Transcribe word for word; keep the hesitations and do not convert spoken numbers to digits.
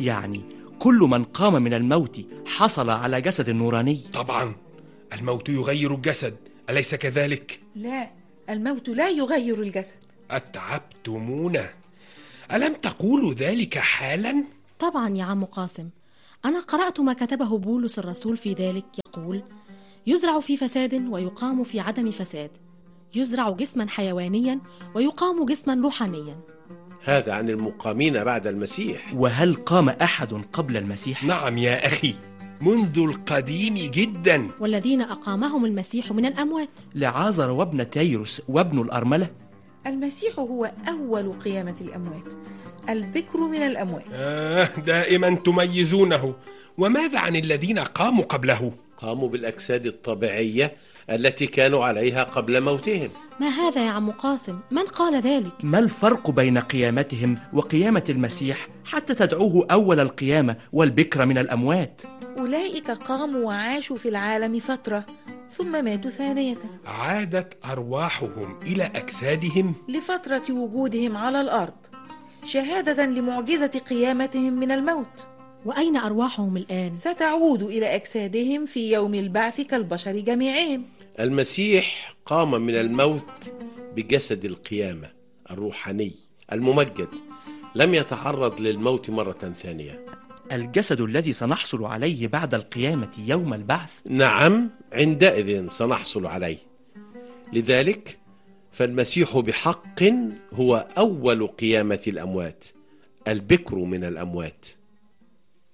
يعني كل من قام من الموت حصل على جسد نوراني؟ طبعا، الموت يغير الجسد، أليس كذلك؟ لا، الموت لا يغير الجسد. أتعبتمونا، ألم تقولوا ذلك حالا؟ طبعا يا عم قاسم، أنا قرأت ما كتبه بولس الرسول في ذلك، يقول: يزرع في فساد ويقام في عدم فساد، يزرع جسما حيوانيا ويقام جسما روحانيا. هذا عن المقامين بعد المسيح. وهل قام أحد قبل المسيح؟ نعم يا أخي، منذ القديم جدا. والذين أقامهم المسيح من الأموات، لعازر وابن تيروس وابن الأرملة. المسيح هو أول قيامة الأموات، البكر من الأموات. آه دائما تميزونه. وماذا عن الذين قاموا قبله؟ قاموا بالأجساد الطبيعية التي كانوا عليها قبل موتهم. ما هذا يا عم قاسم؟ من قال ذلك؟ ما الفرق بين قيامتهم وقيامة المسيح حتى تدعوه أول القيامة والبكر من الأموات؟ أولئك قاموا وعاشوا في العالم فترة ثم ماتوا ثانية. عادت أرواحهم إلى أجسادهم لفترة وجودهم على الأرض، شهادة لمعجزة قيامتهم من الموت. وأين أرواحهم الآن؟ ستعود إلى أجسادهم في يوم البعث كالبشر جميعهم. المسيح قام من الموت بجسد القيامة الروحاني الممجد، لم يتعرض للموت مرة ثانية. الجسد الذي سنحصل عليه بعد القيامة يوم البعث؟ نعم، عندئذ سنحصل عليه. لذلك فالمسيح بحق هو أول قيامة الأموات، البكر من الأموات.